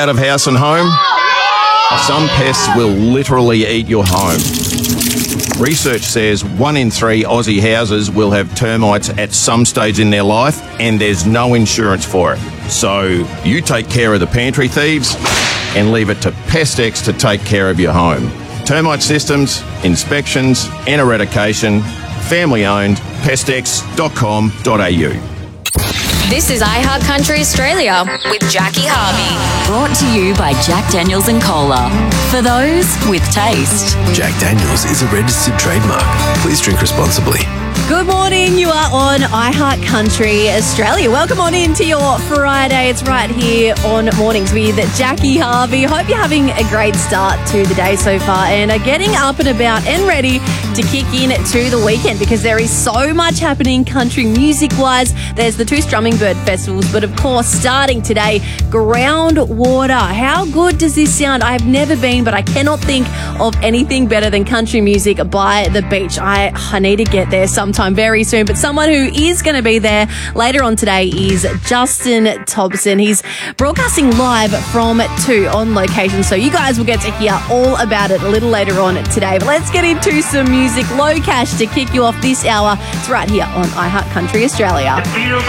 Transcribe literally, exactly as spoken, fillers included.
out of house and home? Some pests will literally eat your home. Research says one in three Aussie houses will have termites at some stage in their life, and there's no insurance for it. So you take care of the pantry thieves and leave it to PestX to take care of your home. Termite systems, inspections and eradication, family owned, pestex dot com dot a u. This is iHeart Country Australia with Jackie Harvey. Brought to you by Jack Daniels and Cola. For those with taste. Jack Daniels is a registered trademark. Please drink responsibly. Good morning, you are on iHeart Country Australia. Welcome on into your Friday. It's right here on Mornings with Jackie Harvey. Hope you're having a great start to the day so far and are getting up and about and ready to kick in to the weekend because there is so much happening country music-wise. There's the two Strumming Bird festivals, but of course, starting today, Groundwater. How good does this sound? I have never been, but I cannot think of anything better than country music by the beach. I, I need to get there sometime very soon, but someone who is going to be there later on today is Justin Thompson. He's broadcasting live from two on location, so you guys will get to hear all about it a little later on today. But let's get into some music. Low Cash to kick you off this hour. It's right here on iHeart Country Australia. It feels